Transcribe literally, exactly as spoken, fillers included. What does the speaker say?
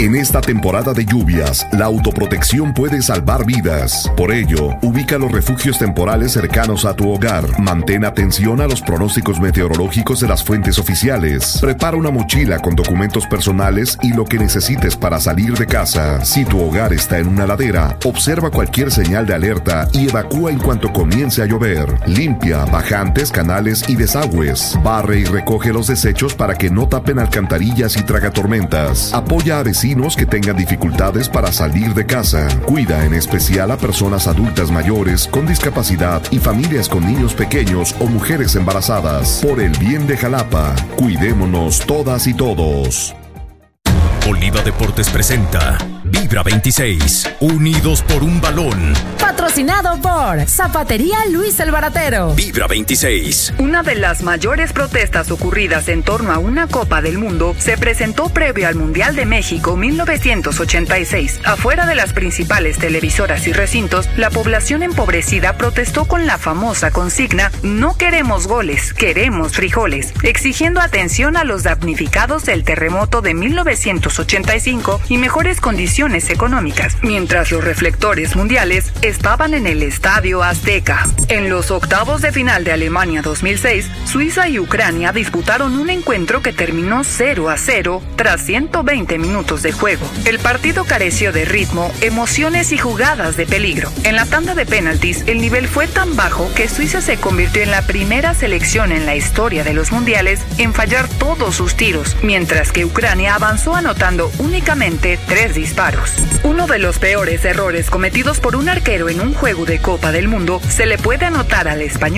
En esta temporada de lluvias, la autoprotección puede salvar vidas. Por ello, ubica los refugios temporales cercanos a tu hogar. Mantén atención a los pronósticos meteorológicos de las fuentes oficiales. Prepara una mochila con documentos personales y lo que necesites para salir de casa. Si tu hogar está en una ladera, observa cualquier señal de alerta y evacúa en cuanto comience a llover. Limpia bajantes, canales y desagües. Barre y recoge los desechos para que no tapen alcantarillas y tragatormentas. Apoya a vecinos que tengan dificultades para salir de casa. Cuida en especial a personas adultas mayores con discapacidad y familias con niños pequeños o mujeres embarazadas. Por el bien de Jalapa, cuidémonos todas y todos. Oliva Deportes presenta Vibra veintiséis, unidos por un balón. Patrocinado por Zapatería Luis el Baratero. Vibra veintiséis. Una de las mayores protestas ocurridas en torno a una Copa del Mundo se presentó previo al Mundial de México mil novecientos ochenta y seis. Afuera de las principales televisoras y recintos, la población empobrecida protestó con la famosa consigna "No queremos goles, queremos frijoles", exigiendo atención a los damnificados del terremoto de mil novecientos ochenta y cinco y mejores condiciones económicas, mientras los reflectores mundiales estaban en el Estadio Azteca. En los octavos de final de Alemania dos mil seis, Suiza y Ucrania disputaron un encuentro que terminó cero a cero tras ciento veinte minutos de juego. El partido careció de ritmo, emociones y jugadas de peligro. En la tanda de penaltis, el nivel fue tan bajo que Suiza se convirtió en la primera selección en la historia de los mundiales en fallar todos sus tiros, mientras que Ucrania avanzó anotando únicamente tres disparos. Uno de los peores errores cometidos por un arquero en un juego de Copa del Mundo se le puede anotar al español